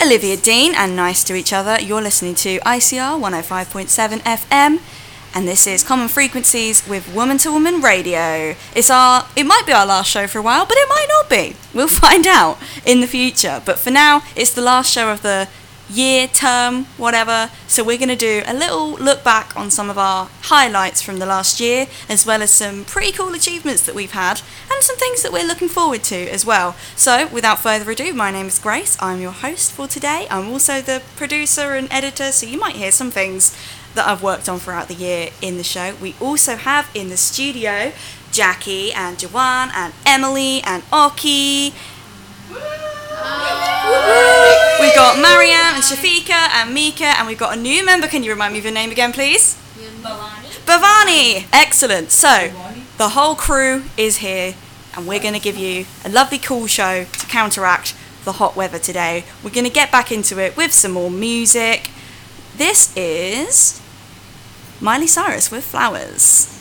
Olivia Dean, and nice to each other. You're listening to ICR 105.7 FM, and this is Common Frequencies with Woman to Woman Radio. It might be our last show for a while, but it might not be. We'll find out in the future. But for now, it's the last show of the year, term, whatever. So we're going to do a little look back on some of our highlights from the last year, as well as some pretty cool achievements that we've had, and some things that we're looking forward to as well. So without further ado, my name is Grace. I'm your host for today. I'm also the producer and editor, so you might hear some things that I've worked on throughout the year in the show. We also have in the studio Jackie and Joanne and Emily and Oki. We've got Marianne and Shafika and Mika, and we've got a new member. Can you remind me of your name again, please? Bhavani. Excellent. So the whole crew is here, and we're going to give you a lovely cool show to counteract the hot weather today. We're going to get back into it with some more music. This is Miley Cyrus with Flowers.